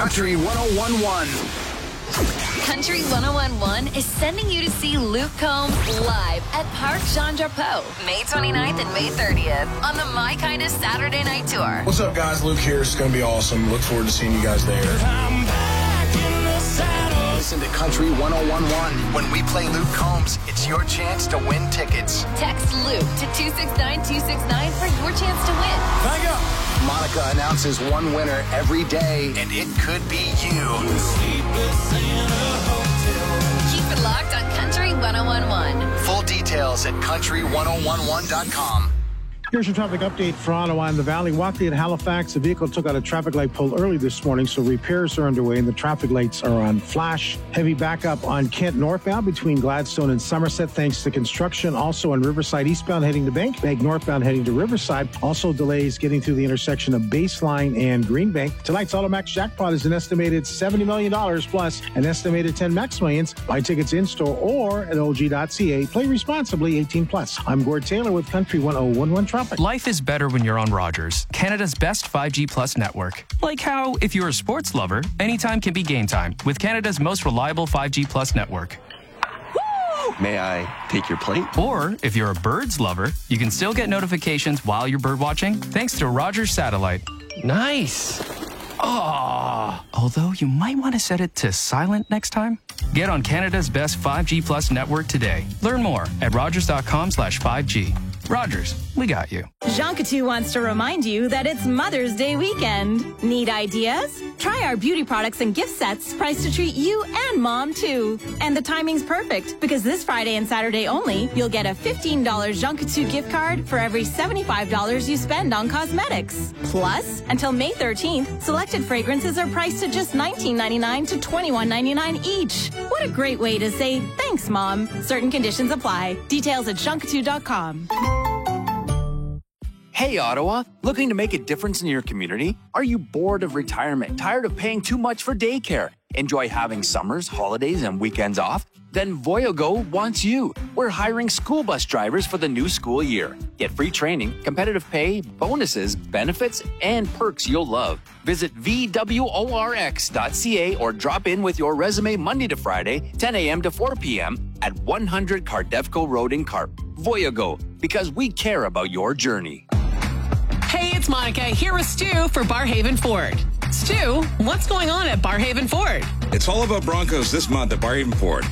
Country 101.1. Country 101.1 is sending you to see Luke Combs live at Parc Jean Drapeau, May 29th and May 30th on the My Kind of Saturday Night Tour. What's up, guys? Luke here. It's going to be awesome. Look forward to seeing you guys there. I'm back in the saddle. Listen to Country 101.1. When we play Luke Combs, it's your chance to win tickets. Text Luke to 269-269 for your chance to win. Thank you. Monica announces one winner every day, and it could be you. Keep it locked on Country 101.1. Full details at country1011.com. Here's your traffic update for Ottawa and the Valley. Walkley at Halifax, a vehicle took out a traffic light pole early this morning, so repairs are underway and the traffic lights are on flash. Heavy backup on Kent northbound between Gladstone and Somerset thanks to construction. Also on Riverside eastbound heading to Bank northbound heading to Riverside. Also delays getting through the intersection of Baseline and Greenbank. Tonight's Automax jackpot is an estimated $70 million plus an estimated 10 Max Millions. Buy tickets in-store or at OG.ca. Play responsibly, 18 plus. I'm Gord Taylor with Country 101.1 Traffic. Life is better when you're on Rogers, Canada's best 5G Plus network. Like how, if you're a sports lover, anytime can be game time with Canada's most reliable 5G Plus network. Woo! May I take your plate? Or, if you're a birds lover, you can still get notifications while you're bird watching thanks to Rogers Satellite. Nice. Oh, although you might want to set it to silent next time. Get on Canada's best 5G Plus network today. Learn more at rogers.com/5G. Rogers, we got you. Jean Coutu wants to remind you that it's Mother's Day weekend. Need ideas? Try our beauty products and gift sets priced to treat you and Mom, too. And the timing's perfect because this Friday and Saturday only, you'll get a $15 Jean Coutu gift card for every $75 you spend on cosmetics. Plus, until May 13th, selected fragrances are priced at just $19.99 to $21.99 each. What a great way to say thanks, Mom. Certain conditions apply. Details at jeancoutu.com. Hey, Ottawa, looking to make a difference in your community? Are you bored of retirement, tired of paying too much for daycare? Enjoy having summers, holidays, and weekends off? Then Voyago wants you. We're hiring school bus drivers for the new school year. Get free training, competitive pay, bonuses, benefits, and perks you'll love. Visit VWORX.ca or drop in with your resume Monday to Friday, 10 a.m. to 4 p.m. at 100 Cardefco Road in Carp. Voyago, because we care about your journey. Hey, it's Monica here with Stu for Barhaven Ford. Stu, what's going on at Barhaven Ford? It's all about Broncos this month at Barhaven Ford.